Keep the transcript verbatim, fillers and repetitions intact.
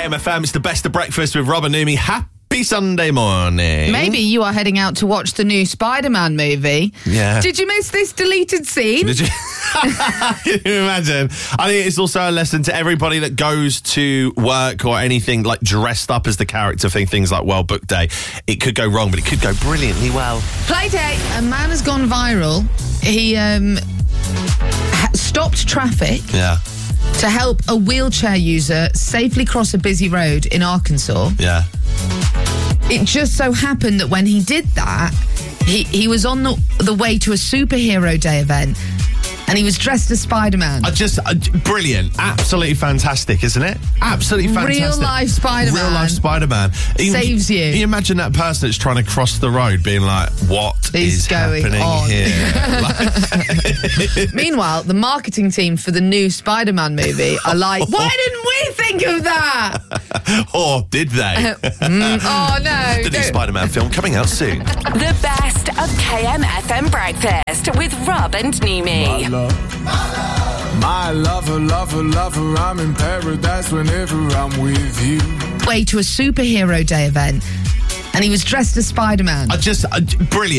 M F M. It's the best of breakfast with Rob and Numi. Happy Sunday morning. Maybe you are heading out to watch the new Spider-Man movie. Yeah. Did you miss this deleted scene? Did you? Can you imagine? I think it's also a lesson to everybody that goes to work or anything like dressed up as the character thing, things like World Book Day. It could go wrong, but it could go brilliantly well. Playdate, a man has gone viral. He um, ha- stopped traffic Yeah. to help a wheelchair user safely cross a busy road in Arkansas. Yeah. It just so happened that when he did that, he, he was on the, the way to a superhero day event and he was dressed as Spider-Man. I just, uh, brilliant. Absolutely fantastic, isn't it? Absolutely fantastic. Real life Spider-Man. Real life Spider-Man. Saves you. Can you imagine that person that's trying to cross the road being like, what Is is going happening on? here? Like- Meanwhile, the marketing team for the new Spider-Man movie are like, why didn't we think of that? Or did they? Mm, oh, no. The new don't- Spider-Man film coming out soon. The best of K M F M breakfast with Rob and Numi. My lover, lover, lover, I'm in paradise whenever I'm with you. way to a superhero day event and he was dressed as Spider-Man. I just, uh, brilliant.